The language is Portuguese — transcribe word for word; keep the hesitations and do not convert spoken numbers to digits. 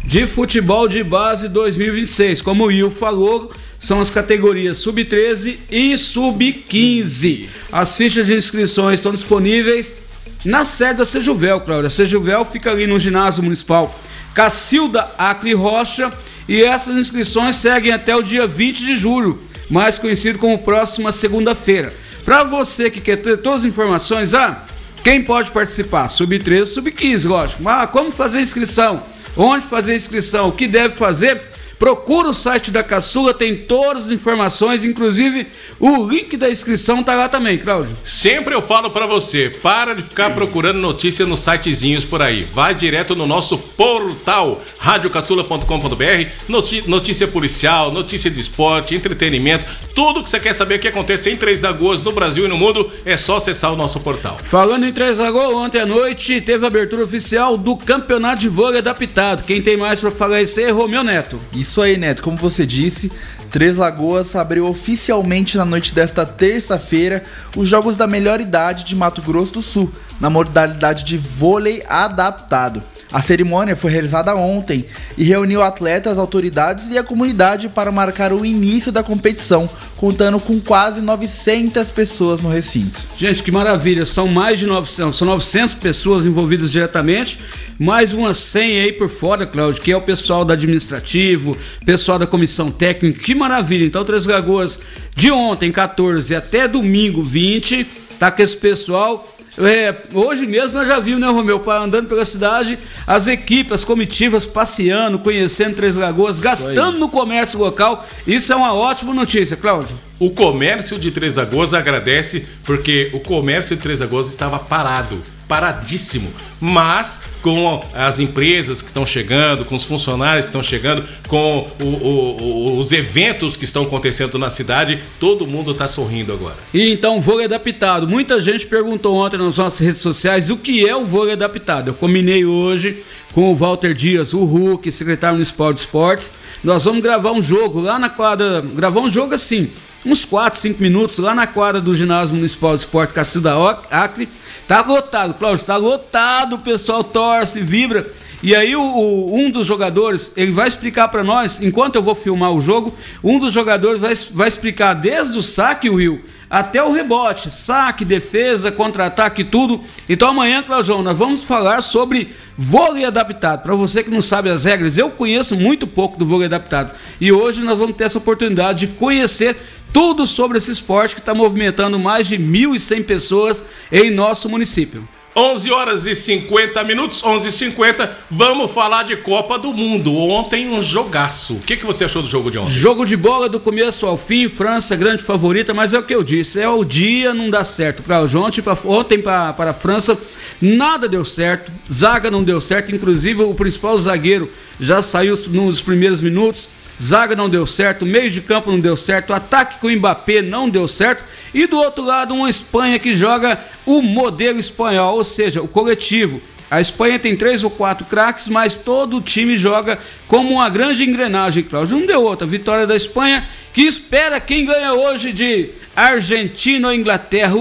de futebol de base dois mil e vinte e seis. Como o Will falou, são as categorias sub treze e sub quinze. As fichas de inscrições estão disponíveis na sede da Sejuvel, Cláudia. A Sejuvel fica ali no ginásio municipal Cacilda Acre Rocha, e essas inscrições seguem até o dia vinte de julho, mais conhecido como próxima segunda-feira. Para você que quer ter todas as informações, ah, quem pode participar? sub treze, sub quinze, lógico. Ah, como fazer inscrição? Onde fazer inscrição? O que deve fazer? Procura o site da Caçula, tem todas as informações, inclusive o link da inscrição tá lá também, Cláudio. Sempre eu falo pra você, para de ficar procurando notícia nos sitezinhos por aí. Vai direto no nosso portal, rádio caçula ponto com ponto b r, notícia policial, notícia de esporte, entretenimento, tudo que você quer saber que acontece em Três Lagoas, no Brasil e no mundo, é só acessar o nosso portal. Falando em Três Lagoas, ontem à noite teve a abertura oficial do Campeonato de Vôlei Adaptado. Quem tem mais pra falar isso é Romeu Neto. Isso aí, Neto, como você disse, Três Lagoas abriu oficialmente na noite desta terça-feira os Jogos da Melhor Idade de Mato Grosso do Sul, na modalidade de vôlei adaptado. A cerimônia foi realizada ontem e reuniu atletas, autoridades e a comunidade para marcar o início da competição, contando com quase novecentas pessoas no recinto. Gente, que maravilha, são mais de novecentas, são novecentas pessoas envolvidas diretamente, mais umas cem aí por fora, Cláudio, que é o pessoal do administrativo, pessoal da comissão técnica, que maravilha. Então, Três Lagoas, de ontem, quatorze, até domingo, vinte, tá com esse pessoal. É, hoje mesmo nós já vimos, né, Romeu, andando pela cidade, as equipes, as comitivas passeando, conhecendo Três Lagoas, gastando no comércio local. Isso é uma ótima notícia, Cláudio. O comércio de Três Lagoas agradece, porque o comércio de Três Lagoas estava parado, paradíssimo, mas com as empresas que estão chegando, com os funcionários que estão chegando, com o, o, os eventos que estão acontecendo na cidade, todo mundo está sorrindo agora. E então, vôlei adaptado. Muita gente perguntou ontem nas nossas redes sociais o que é o vôlei adaptado. Eu combinei hoje com o Walter Dias, o Hulk, secretário municipal de esportes. Nós vamos gravar um jogo lá na quadra, gravar um jogo assim, uns quatro, cinco minutos lá na quadra do ginásio municipal de esporte Cacilda Acre. Tá lotado, Cláudio, tá lotado, o pessoal torce, vibra. E aí o, o, um dos jogadores, ele vai explicar para nós, enquanto eu vou filmar o jogo, um dos jogadores vai, vai explicar desde o saque, Will, até o rebote, saque, defesa, contra-ataque, tudo. Então amanhã, Cláudio, nós vamos falar sobre vôlei adaptado. Para você que não sabe as regras, eu conheço muito pouco do vôlei adaptado. E hoje nós vamos ter essa oportunidade de conhecer tudo sobre esse esporte que está movimentando mais de mil e cem pessoas em nosso município. onze horas e cinquenta minutos, onze e cinquenta, vamos falar de Copa do Mundo. Ontem um jogaço. O que, que você achou do jogo de ontem? Jogo de bola do começo ao fim, França grande favorita, mas é o que eu disse, é o dia não dá certo. Para ontem, pra, ontem para a França, nada deu certo, zaga não deu certo, inclusive o principal zagueiro já saiu nos primeiros minutos. Zaga não deu certo, meio de campo não deu certo, ataque com o Mbappé não deu certo, e do outro lado uma Espanha que joga o modelo espanhol, ou seja, o coletivo. A Espanha tem três ou quatro craques, mas todo o time joga como uma grande engrenagem, Cláudio. Não deu outra, vitória da Espanha, que espera quem ganha hoje de Argentina ou Inglaterra.